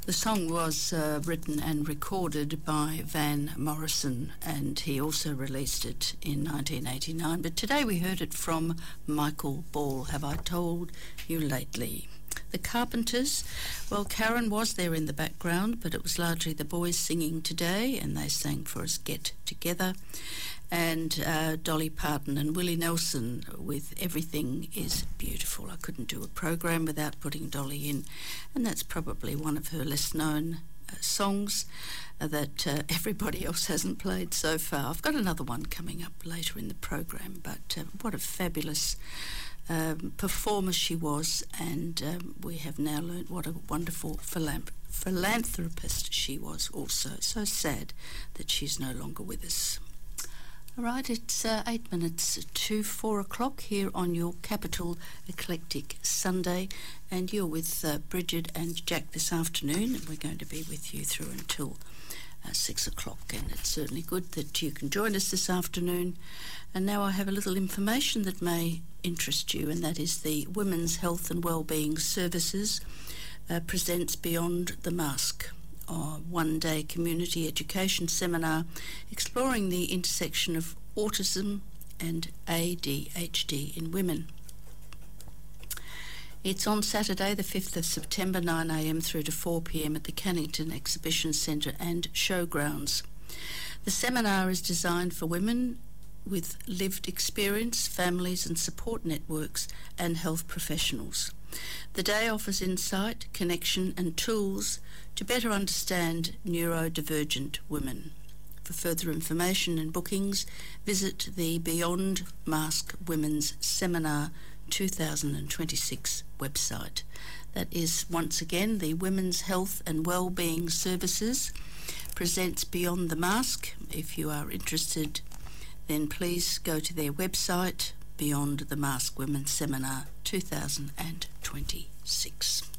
The song was written and recorded by Van Morrison, and he also released it in 1989. But today we heard it from Michael Ball, Have I Told You Lately? The Carpenters, well, Karen was there in the background, but it was largely the boys singing today, and they sang for us Get Together. And Dolly Parton and Willie Nelson with Everything Is Beautiful. I couldn't do a program without putting Dolly in, and that's probably one of her less known songs that everybody else hasn't played so far. I've got another one coming up later in the program, but what a fabulous performer she was, and we have now learnt what a wonderful philanthropist she was also. So sad that she's no longer with us. All right, it's 8 minutes to 4 o'clock here on your Capital Eclectic Sunday, and you're with Bridget and Jack this afternoon, and we're going to be with you through until 6 o'clock, and it's certainly good that you can join us this afternoon. And now I have a little information that may interest you, and that is the Women's Health and Wellbeing Services presents Beyond the Mask, a one-day community education seminar exploring the intersection of autism and ADHD in women. It's on Saturday the 5th of September, 9 a.m. through to 4 p.m. at the Cannington Exhibition Centre and Showgrounds. The seminar is designed for women with lived experience, families and support networks, and health professionals. The day offers insight, connection and tools to better understand neurodivergent women. For further information and bookings, visit the Beyond Mask Women's Seminar 2026 website. That is, once again, the Women's Health and Wellbeing Services presents Beyond the Mask. If you are interested, then please go to their website, Beyond the Mask Women's Seminar 2026.